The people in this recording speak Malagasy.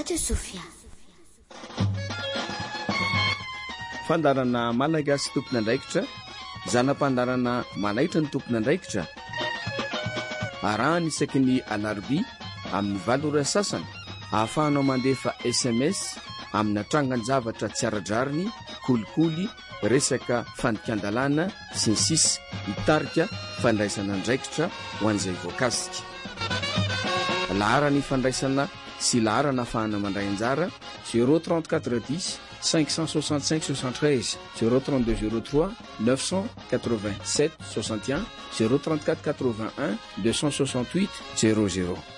Radio Sofia. Fandarana malagasy tompona andraikitra, zanam-pandarana manaitra ny tompona andraikitra. Arahany isaky ny alarobia amin'ny 7 sasany, ahafahanao mandefa SMS amin'ny atrangan-javatra tsy ara-drariny, kolikoly, resaka fandikan-dalàna sy ny sisa, mitarika fandraisana andraikitra ho an'izay voakasika. Laharany fandraisana sy laharana ahafahana mandray anjara 03410 565 73 032 03 987 61 034 81 268 00.